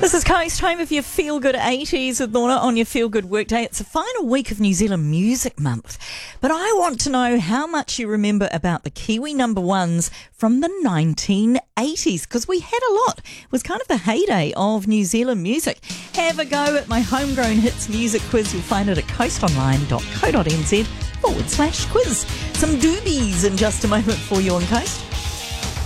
This is Coast, home of your Feel Good 80s with Lorna on your Feel Good Workday. It's the final week of New Zealand Music Month. But I want to know how much you remember about the Kiwi number ones from the 1980s, because we had a lot. It was kind of the heyday of New Zealand music. Have a go at my homegrown hits music quiz. You'll find it at coastonline.co.nz/quiz. Some doobies in just a moment for you on Coast.